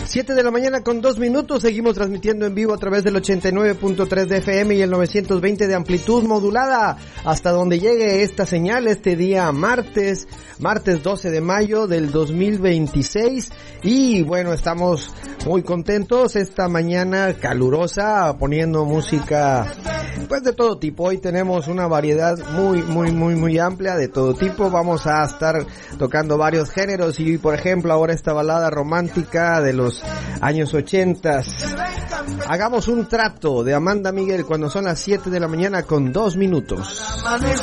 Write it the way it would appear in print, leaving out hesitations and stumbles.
7 de la mañana con 2 minutos, seguimos transmitiendo en vivo a través del 89.3 de FM y el 920 de amplitud modulada, hasta donde llegue esta señal este día martes 12 de mayo del 2026, y bueno, estamos muy contentos esta mañana calurosa, poniendo música pues de todo tipo. Hoy tenemos una variedad muy amplia de todo tipo. Vamos a estar tocando varios géneros y, por ejemplo, ahora esta balada romántica de los años 80. Hagamos un trato de Amanda Miguel cuando son las 7 de la mañana con 2 minutos.